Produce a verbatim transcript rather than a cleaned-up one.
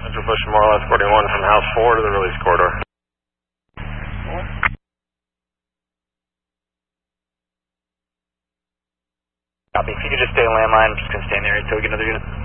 Roger, push more or less forty-one from house four to the release corridor. Copy. If you could just stay landline, I'm just going to stand there until we get another unit.